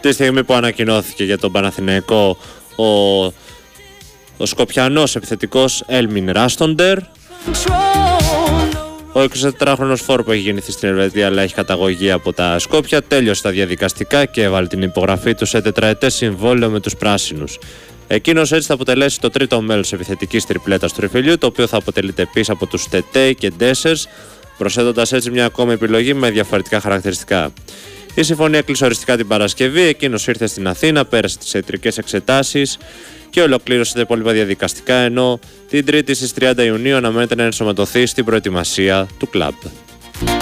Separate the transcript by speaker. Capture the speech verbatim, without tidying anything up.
Speaker 1: Τη στιγμή που ανακοινώθηκε για τον Παναθηναϊκό ο, ο Σκοπιανός επιθετικός Έλμιν Ράστοντερ. Ο εικοσιτετράχρονος φόρ που έχει γεννηθεί στην Ελβετία αλλά έχει καταγωγή από τα Σκόπια τέλειωσε τα διαδικαστικά και έβαλε την υπογραφή του σε τετραετές συμβόλαιο με τους πράσινους. Εκείνος έτσι θα αποτελέσει το τρίτο μέλος επιθετικής τριπλέτας του Ρεφιλιού, το οποίο θα αποτελείται επίσης από τους Τετέι και Ντέσσερς, προσθέτοντας έτσι μια ακόμη επιλογή με διαφορετικά χαρακτηριστικά. Η συμφωνία κλείσε οριστικά την Παρασκευή, εκείνος ήρθε στην Αθήνα, πέρασε τις ιατρικές εξετάσεις και ολοκλήρωσε τα υπόλοιπα διαδικαστικά, ενώ την Τρίτη στις τριάντα Ιουνίου αναμένεται να ενσωματωθεί στην προετοιμασία του κλαμπ.